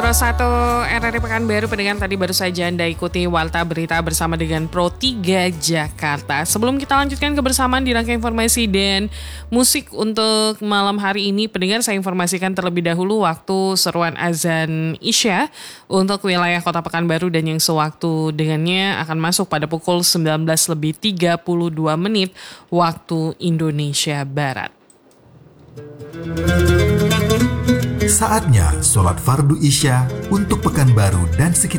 101 RRI Pekanbaru, pendengar, tadi baru saja Anda ikuti Warta Berita bersama dengan Pro 3 Jakarta. Sebelum kita lanjutkan kebersamaan di rangka informasi dan musik untuk malam hari ini, pendengar, saya informasikan terlebih dahulu waktu seruan azan Isya untuk wilayah Kota Pekanbaru dan yang sewaktu dengannya akan masuk pada pukul 19:32 waktu Indonesia Barat. Saatnya sholat fardu Isya untuk Pekanbaru dan sekitar